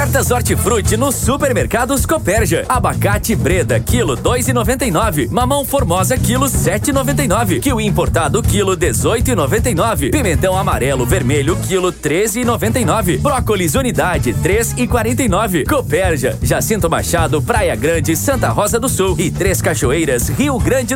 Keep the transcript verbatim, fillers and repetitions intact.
Ofertas hortifruti nos supermercados Copérgia. Abacate Breda, quilo dois e noventa e nove. Mamão Formosa, quilo sete e noventa e nove. Kiwi importado, quilo dezoito e noventa e nove. Pimentão amarelo vermelho, quilo treze e noventa e nove. Brócolis unidade, três e quarenta e nove. Copérgia, Jacinto Machado, Praia Grande, Santa Rosa do Sul e Três Cachoeiras, Rio Grande